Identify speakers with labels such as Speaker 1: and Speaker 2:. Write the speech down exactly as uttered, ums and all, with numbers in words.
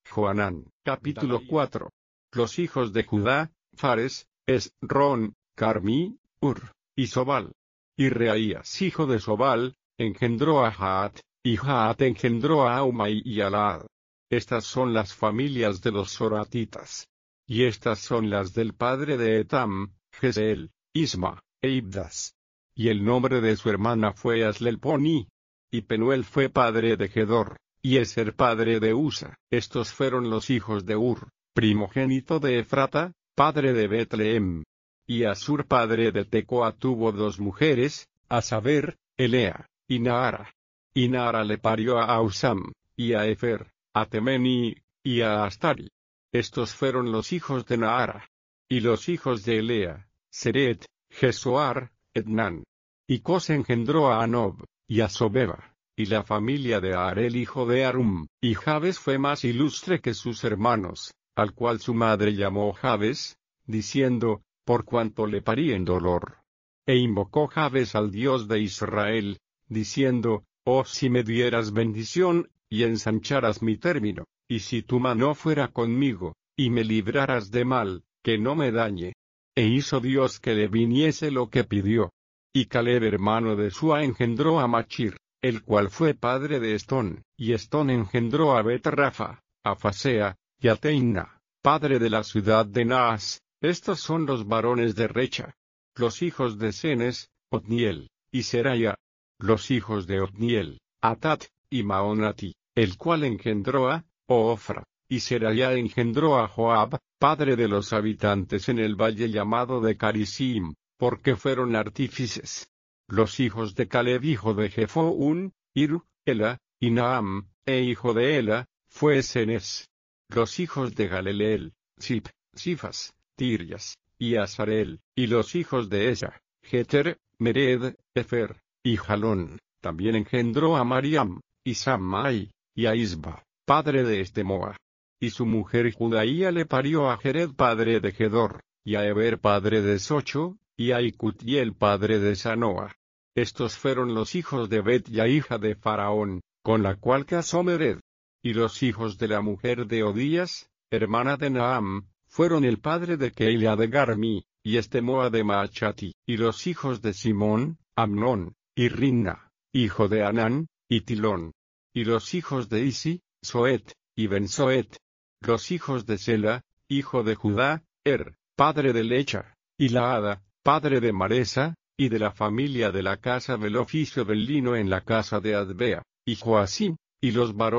Speaker 1: Joanán. Capítulo cuatro. Los hijos de Judá, Fares, Esrón, Carmí, Ur, y Sobal. Y Reaías, hijo de Sobal, engendró a Jaat, y Jaat engendró a Aumai y a Laad. Estas son las familias de los soratitas. Y estas son las del padre de Etam, Jezeel, Isma, e Ibdas. Y el nombre de su hermana fue Aslelponi. Y Penuel fue padre de Gedor, y Eser padre de Usa. Estos fueron los hijos de Ur, primogénito de Efrata, padre de Betlehem. Y Asur padre de Tecoa tuvo dos mujeres, a saber, Elea, y Naara. Y Naara le parió a Ausam, y a Efer, a Temeni, y a Astari. Estos fueron los hijos de Naara. Y los hijos de Elea, Seret, Jesoar, Etnan. Y Cos engendró a Anob, y a Sobeba, y la familia de Arel hijo de Arum. Y Jabes fue más ilustre que sus hermanos, al cual su madre llamó Jabes, diciendo, por cuanto le parí en dolor. E invocó Jabes al Dios de Israel, diciendo, oh si me dieras bendición, y ensancharas mi término, y si tu mano fuera conmigo, y me libraras de mal, que no me dañe. E hizo Dios que le viniese lo que pidió. Y Caleb hermano de Sua engendró a Machir, el cual fue padre de Estón, y Estón engendró a Bet-Rafa, a Fasea, y a Teina, padre de la ciudad de Naas. Estos son los varones de Recha. Los hijos de Cenes, Otniel, y Seraya. Los hijos de Otniel, Atat, y Maonati, el cual engendró a Ofra, y Seraya engendró a Joab, padre de los habitantes en el valle llamado de Carisim, porque fueron artífices. Los hijos de Caleb hijo de Jefoún, Iru, Ela, y Naam, e hijo de Ela, fue Cenes. Los hijos de Galeleel, Sip, Sifas, Tirias, y Asarel, y los hijos de Esa, Jeter, Mered, Efer, y Jalón. También engendró a Mariam, y Sammai, y a Isba, padre de Estemoa. Y su mujer Judaía le parió a Jered padre de Gedor, y a Eber padre de Socho, y a Icutiel padre de Sanoa. Estos fueron los hijos de Bet-Ya hija de Faraón, con la cual casó Mered. Y los hijos de la mujer de Odías, hermana de Naam, fueron el padre de Keila de Garmi, y Estemoa de Maachati. Y los hijos de Simón, Amnón, y Rinna, hijo de Anán, y Tilón. Y los hijos de Isi, Soet, y Ben-Soet. Los hijos de Sela, hijo de Judá, Er, padre de Lecha, y Laada, padre de Maresa, y de la familia de la casa del oficio del lino en la casa de Adbea, y Joacim, y los varones